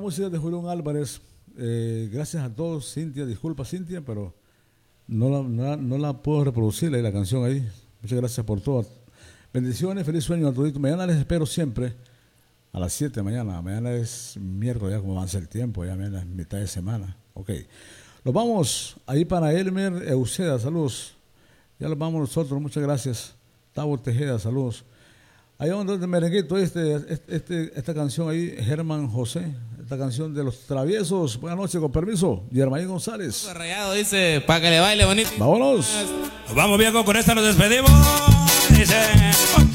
música de Julián Álvarez. Gracias a todos. Cintia, disculpa Cintia, pero no la puedo reproducir ahí, la canción ahí. Muchas gracias por todo. Bendiciones, feliz sueño a todos. Mañana les espero siempre a las 7 de mañana. Mañana es miércoles, ya como avanza el tiempo, ya mañana es mitad de semana. Ok. Nos vamos ahí para Elmer Euseda, saludos. Ya los vamos nosotros, muchas gracias. Tavo Tejeda, saludos. Ahí donde el merenguito, esta canción ahí, Germán José, esta canción de Los Traviesos. Buenas noches, con permiso. Yermaín González. Rayado dice, para que le baile bonito. Vámonos. Vamos, viejo, con esta nos despedimos. Dice...